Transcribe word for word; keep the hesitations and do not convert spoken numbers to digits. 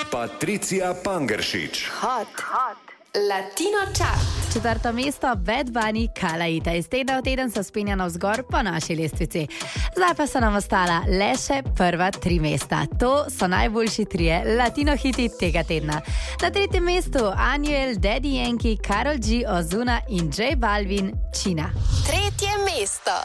Patricia Pangeršič. Hot, hot. Latino Chart. Četrto mesto Bad Bunny, Kalaita. Iz tedna v teden se spenja navzgor po naši lestvici. Zdaj pa so nam ostala le še prva tri mesta. To so najboljši trije latino hiti tega tedna. Na tretjem mestu Anuel, Daddy Yankee, Karol G, Ozuna in J Balvin, Čina. Tretje mesto.